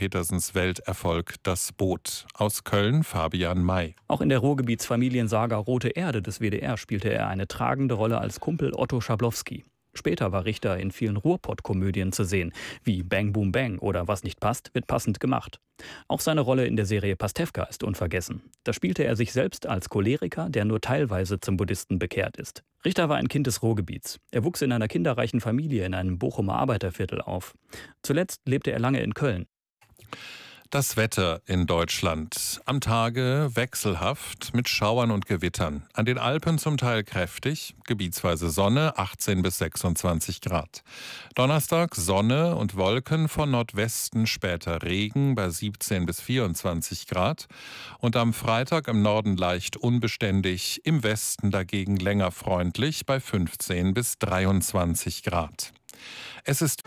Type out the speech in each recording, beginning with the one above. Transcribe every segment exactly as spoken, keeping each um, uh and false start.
Petersens Welterfolg Das Boot. Aus Köln Fabian May. Auch in der Ruhrgebietsfamiliensaga Rote Erde des W D R spielte er eine tragende Rolle als Kumpel Otto Schablowski. Später war Richter in vielen Ruhrpott-Komödien zu sehen, wie Bang Boom Bang oder Was nicht passt, wird passend gemacht. Auch seine Rolle in der Serie Pastewka ist unvergessen. Da spielte er sich selbst als Choleriker, der nur teilweise zum Buddhisten bekehrt ist. Richter war ein Kind des Ruhrgebiets. Er wuchs in einer kinderreichen Familie in einem Bochumer Arbeiterviertel auf. Zuletzt lebte er lange in Köln. Das Wetter in Deutschland. Am Tage wechselhaft mit Schauern und Gewittern. An den Alpen zum Teil kräftig, gebietsweise Sonne, achtzehn bis sechsundzwanzig Grad. Donnerstag Sonne und Wolken, von Nordwesten später Regen bei siebzehn bis vierundzwanzig Grad. Und am Freitag im Norden leicht unbeständig, im Westen dagegen länger freundlich bei fünfzehn bis dreiundzwanzig Grad. Es ist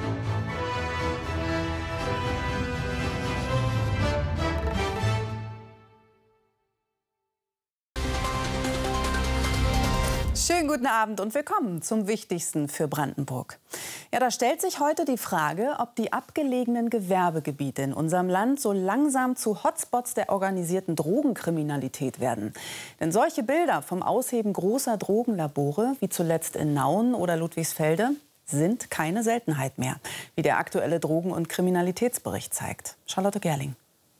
Schönen guten Abend und willkommen zum Wichtigsten für Brandenburg. Ja, da stellt sich heute die Frage, ob die abgelegenen Gewerbegebiete in unserem Land so langsam zu Hotspots der organisierten Drogenkriminalität werden. Denn solche Bilder vom Ausheben großer Drogenlabore, wie zuletzt in Nauen oder Ludwigsfelde, sind keine Seltenheit mehr, wie der aktuelle Drogen- und Kriminalitätsbericht zeigt. Charlotte Gerling.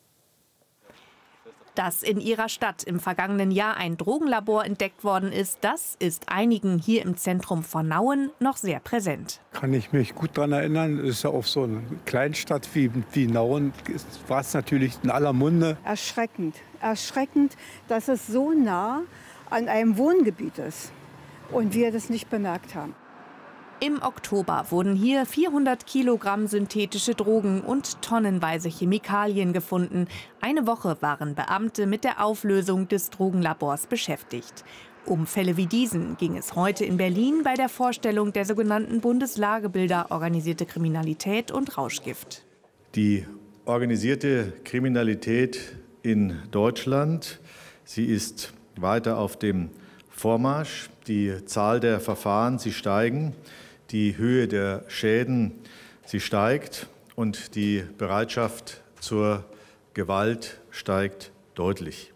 Dass in ihrer Stadt im vergangenen Jahr ein Drogenlabor entdeckt worden ist, das ist einigen hier im Zentrum von Nauen noch sehr präsent. Kann ich mich gut daran erinnern, ist ja auf so eine Kleinstadt wie, wie Nauen, war es natürlich in aller Munde. Erschreckend, erschreckend, dass es so nah an einem Wohngebiet ist und wir das nicht bemerkt haben. Im Oktober wurden hier vierhundert Kilogramm synthetische Drogen und tonnenweise Chemikalien gefunden. Eine Woche waren Beamte mit der Auflösung des Drogenlabors beschäftigt. Um Fälle wie diesen ging es heute in Berlin bei der Vorstellung der sogenannten Bundeslagebilder Organisierte Kriminalität und Rauschgift. Die organisierte Kriminalität in Deutschland, sie ist weiter auf dem Vormarsch. Die Zahl der Verfahren, sie steigen. Die Höhe der Schäden, sie steigt und die Bereitschaft zur Gewalt steigt deutlich.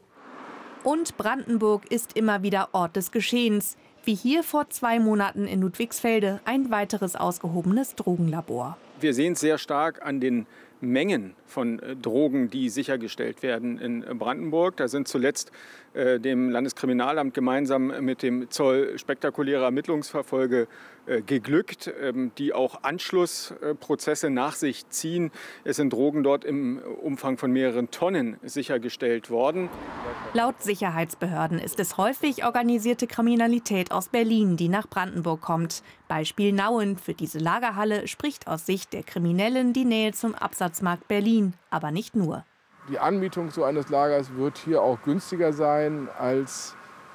Und Brandenburg ist immer wieder Ort des Geschehens, wie hier vor zwei Monaten in Ludwigsfelde ein weiteres ausgehobenes Drogenlabor. Wir sehen es sehr stark an den Mengen von Drogen, die sichergestellt werden in Brandenburg. Da sind zuletzt äh, dem Landeskriminalamt gemeinsam mit dem Zoll spektakuläre Ermittlungsverfolge äh, geglückt, ähm, die auch Anschlussprozesse nach sich ziehen. Es sind Drogen dort im Umfang von mehreren Tonnen sichergestellt worden. Laut Sicherheitsbehörden ist es häufig organisierte Kriminalität aus Berlin, die nach Brandenburg kommt. Beispiel Nauen. Für diese Lagerhalle spricht aus Sicht der Kriminellen die Nähe zum Absatzmarkt Berlin, aber nicht nur. Die Anmietung so eines Lagers wird hier auch günstiger sein als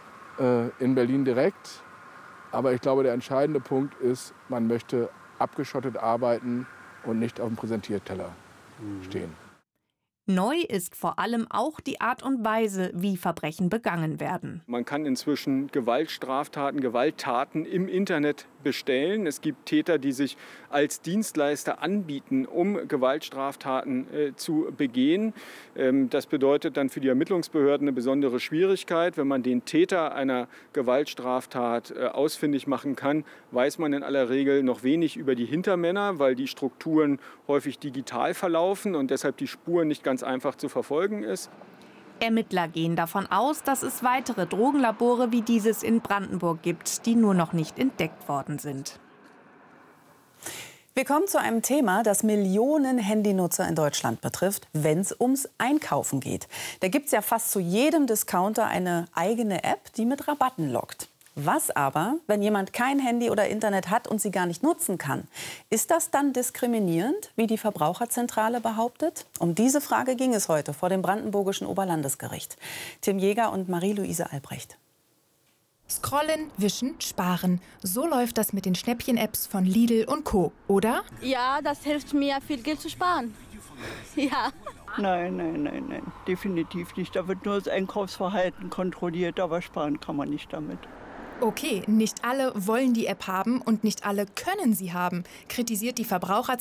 äh, in Berlin direkt. Aber ich glaube, der entscheidende Punkt ist, man möchte abgeschottet arbeiten und nicht auf dem Präsentierteller mhm. stehen. Neu ist vor allem auch die Art und Weise, wie Verbrechen begangen werden. Man kann inzwischen Gewaltstraftaten, Gewalttaten im Internet bestellen. Es gibt Täter, die sich als Dienstleister anbieten, um Gewaltstraftaten äh, zu begehen. Ähm, das bedeutet dann für die Ermittlungsbehörden eine besondere Schwierigkeit. Wenn man den Täter einer Gewaltstraftat äh, ausfindig machen kann, weiß man in aller Regel noch wenig über die Hintermänner, weil die Strukturen häufig digital verlaufen und deshalb die Spur nicht ganz einfach zu verfolgen ist. Ermittler gehen davon aus, dass es weitere Drogenlabore wie dieses in Brandenburg gibt, die nur noch nicht entdeckt worden sind. Wir kommen zu einem Thema, das Millionen Handynutzer in Deutschland betrifft, wenn es ums Einkaufen geht. Da gibt es ja fast zu jedem Discounter eine eigene App, die mit Rabatten lockt. Was aber, wenn jemand kein Handy oder Internet hat und sie gar nicht nutzen kann? Ist das dann diskriminierend, wie die Verbraucherzentrale behauptet? Um diese Frage ging es heute vor dem Brandenburgischen Oberlandesgericht. Tim Jäger und Marie-Louise Albrecht. Scrollen, wischen, sparen. So läuft das mit den Schnäppchen-Apps von Lidl und Co., oder? Ja, das hilft mir, viel Geld zu sparen. Ja. Nein, nein, nein, nein, definitiv nicht. Da wird nur das Einkaufsverhalten kontrolliert, aber sparen kann man nicht damit. Okay, nicht alle wollen die App haben und nicht alle können sie haben, kritisiert die Verbraucherzentrale